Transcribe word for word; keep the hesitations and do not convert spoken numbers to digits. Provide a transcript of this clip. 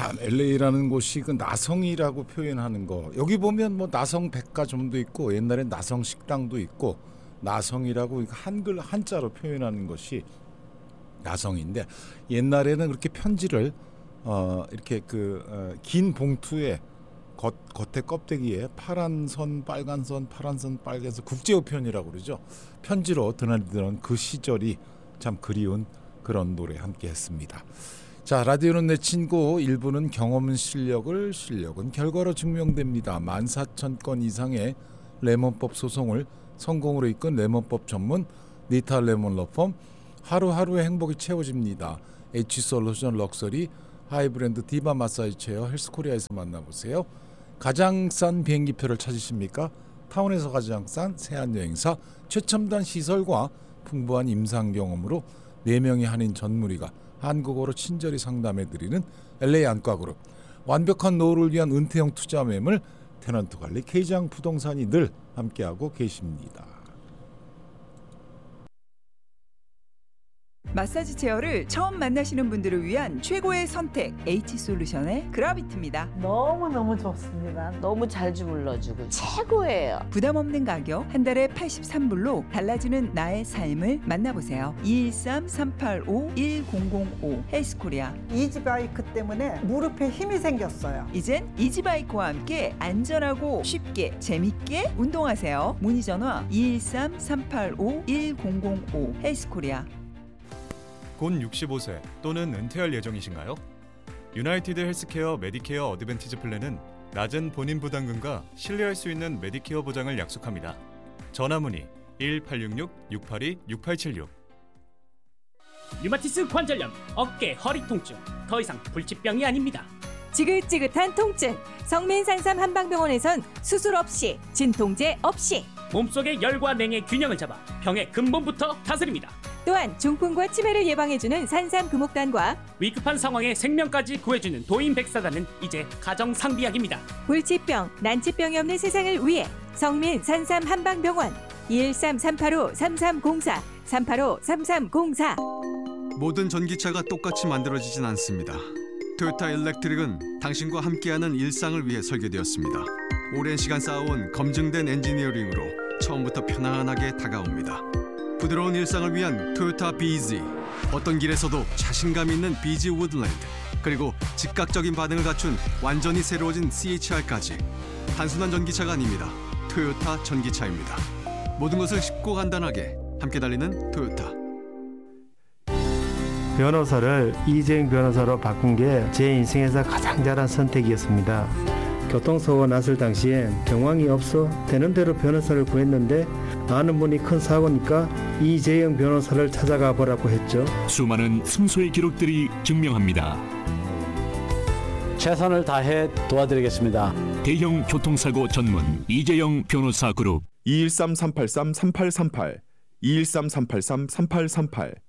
참 엘에이라는 곳이 그 나성이라고 표현하는 거, 여기 보면 뭐 나성 백화점도 있고 옛날에 나성 식당도 있고 나성이라고 한글 한자로 표현하는 것이 나성인데, 옛날에는 그렇게 편지를 어 이렇게 그 긴 어, 봉투에 겉, 겉에 껍데기에 파란 선 빨간 선 파란 선 빨간 선 국제우편이라고 그러죠. 편지로 드나들던 그 시절이 참 그리운 그런 노래 함께 했습니다. 자, 라디오는 내 친구. 일부는 경험은 실력을, 실력은 결과로 증명됩니다. 만 사천 건 이상의 레몬법 소송을 성공으로 이끈 레몬법 전문 니타 레몬 러펌. 하루하루의 행복이 채워집니다. H솔루션 럭셔리 하이브랜드 디바 마사지 체어 헬스코리아에서 만나보세요. 가장 싼 비행기표를 찾으십니까? 타운에서 가장 싼 세안여행사. 최첨단 시설과 풍부한 임상 경험으로 네 명의 한인 전문의가 한국어로 친절히 상담해드리는 엘에이 안과그룹. 완벽한 노후를 위한 은퇴형 투자 매물 테넌트 관리 K장 부동산이 늘 함께하고 계십니다. 마사지 체어를 처음 만나시는 분들을 위한 최고의 선택, H솔루션의 그라비티입니다. 너무너무 좋습니다. 너무 잘 주물러주고 최고예요. 부담 없는 가격, 한 달에 팔십삼 불로 달라지는 나의 삶을 만나보세요. 이일삼 삼팔오 일공공오 헬스코리아. 이지바이크 때문에 무릎에 힘이 생겼어요. 이젠 이지바이크와 함께 안전하고 쉽게 재밌게 운동하세요. 문의 전화 이일삼 삼팔오 일공공오 헬스코리아. 곧 육십오 세 또는 은퇴할 예정이신가요? 유나이티드 헬스케어 메디케어 어드밴티지 플랜은 낮은 본인 부담금과 신뢰할 수 있는 메디케어 보장을 약속합니다. 전화 문의 일팔육육 육팔이 육팔칠육. 류마티스 관절염, 어깨, 허리 통증, 더 이상 불치병이 아닙니다. 지긋지긋한 통증, 성민산삼 한방병원에선 수술 없이, 진통제 없이 몸속의 열과 냉의 균형을 잡아 병의 근본부터 다스립니다. 또한 중풍과 치매를 예방해주는 산삼 금옥단과 위급한 상황에 생명까지 구해주는 도인백사단은 이제 가정상비약입니다. 불치병, 난치병이 없는 세상을 위해 성민 산삼 한방병원 이일삼 삼팔오 삼삼공사 삼팔오 삼삼공사. 모든 전기차가 똑같이 만들어지진 않습니다. 토요타 일렉트릭은 당신과 함께하는 일상을 위해 설계되었습니다. 오랜 시간 쌓아온 검증된 엔지니어링으로 처음부터 편안하게 다가옵니다. 부드러운 일상을 위한 토요타 비지, 어떤 길에서도 자신감 있는 비지 우드랜드, 그리고 즉각적인 반응을 갖춘 완전히 새로워진 씨에이치알까지. 단순한 전기차가 아닙니다. 토요타 전기차입니다. 모든 것을 쉽고 간단하게 함께 달리는 토요타. 변호사를 이재용 변호사로 바꾼 게 제 인생에서 가장 잘한 선택이었습니다. 교통사고 났을 당시엔 경황이 없어 되는 대로 변호사를 구했는데 아는 분이 큰 사고니까 이재용 변호사를 찾아가 보라고 했죠. 수많은 승소의 기록들이 증명합니다. 최선을 다해 도와드리겠습니다. 대형 교통사고 전문 이재용 변호사 그룹. 이일삼 삼팔삼 삼팔삼팔 이일삼 삼팔삼 삼팔삼팔